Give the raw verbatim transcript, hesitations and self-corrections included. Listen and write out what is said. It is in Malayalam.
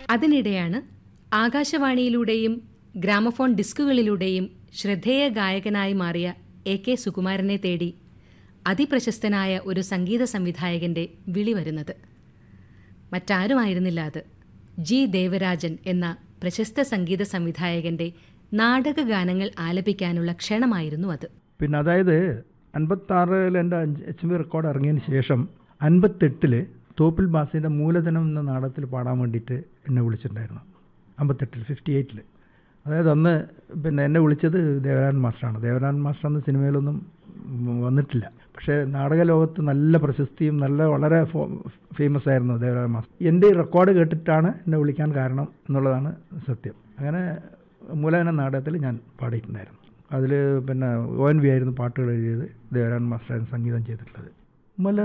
അതിനിടെയാണ് ആകാശവാണിയിലൂടെയും ഗ്രാമഫോൺ ഡിസ്കുകളിലൂടെയും ശ്രദ്ധേയ ഗായകനായി മാറിയ എ കെ സുകുമാരനെ തേടി അതിപ്രശസ്തനായ ഒരു സംഗീത സംവിധായകന്റെ വിളി വരുന്നത്. മറ്റാരുമായിരുന്നില്ല അത്, ജി ദേവരാജൻ എന്ന പ്രശസ്ത സംഗീത സംവിധായകന്റെ നാടകഗാനങ്ങൾ ആലപിക്കാനുള്ള ക്ഷണമായിരുന്നു അത്. പിന്നെ അതായത് അൻപത്താറിൽ എൻ്റെ എച്ച് ബി റെക്കോർഡ് ഇറങ്ങിയതിന് ശേഷം അൻപത്തെട്ടില് തോപ്പിൽ ബാസിൻ്റെ മൂലധനം എന്ന നാടകത്തിൽ പാടാൻ വേണ്ടിയിട്ട് എന്നെ വിളിച്ചിട്ടുണ്ടായിരുന്നു. അമ്പത്തെട്ടിൽ ഫിഫ്റ്റി എയ്റ്റിൽ അതായത് അന്ന് പിന്നെ എന്നെ വിളിച്ചത് ദേവരാജൻ മാസ്റ്ററാണ്. ദേവരാജൻ മാസ്റ്റർ അന്ന് സിനിമയിലൊന്നും വന്നിട്ടില്ല, പക്ഷേ നാടക ലോകത്ത് നല്ല പ്രശസ്തിയും നല്ല വളരെ ഫേമസ് ആയിരുന്നു ദേവരാജൻ മാസ്റ്റർ. എൻ്റെ ഈ റെക്കോർഡ് കേട്ടിട്ടാണ് എന്നെ വിളിക്കാൻ കാരണം എന്നുള്ളതാണ് സത്യം. അങ്ങനെ മൂലധനം നാടകത്തിൽ ഞാൻ പാടിയിട്ടുണ്ടായിരുന്നു. അതിൽ പിന്നെ ഒ എൻ വി ആയിരുന്നു പാട്ടുകൾ എഴുതിയത്, ദേവരാജൻ മാസ്റ്ററായിരുന്നു സംഗീതം ചെയ്തിട്ടുള്ളത്. മല